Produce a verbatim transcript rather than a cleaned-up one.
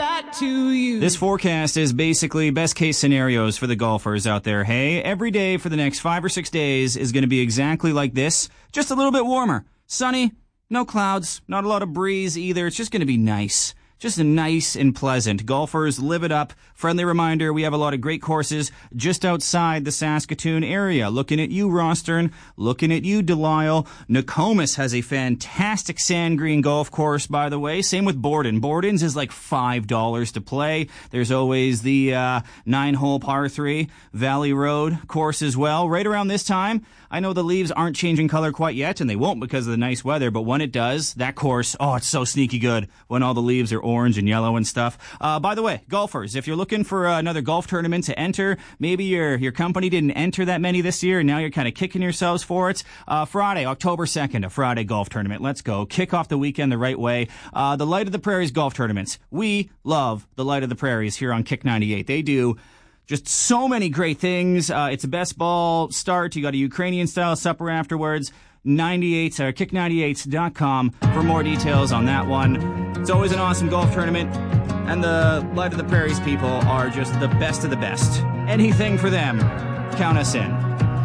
back to you. This forecast is basically best case scenarios for the golfers out there. Hey, every day for the next five or six days is going to be exactly like this, just a little bit warmer. Sunny, no clouds, not a lot of breeze either. It's just going to be nice. Just nice and pleasant. Golfers, live it up. Friendly reminder, we have a lot of great courses just outside the Saskatoon area. Looking at you, Rostern. Looking at you, Delisle. Nokomis has a fantastic sand green golf course, by the way. Same with Borden. Borden's is like five dollars to play. There's always the uh, nine-hole par three Valley Road course as well. Right around this time, I know the leaves aren't changing color quite yet, and they won't because of the nice weather, but when it does, that course, oh, it's so sneaky good when all the leaves are orange and yellow and stuff. Uh, by the way, golfers, if you're looking for uh, another golf tournament to enter, maybe your your company didn't enter that many this year, and now you're kind of kicking yourselves for it. Uh, Friday, October second, a Friday golf tournament. Let's go. Kick off the weekend the right way. Uh, the Light of the Prairies golf tournaments. We love the Light of the Prairies here on Kick ninety-eight. They do just so many great things. Uh, it's a best ball start. You got a Ukrainian-style supper afterwards. ninety-eight, or kick ninety-eight dot com for more details on that one. It's always an awesome golf tournament, and the Light of the Prairies people are just the best of the best. Anything for them. Count us in.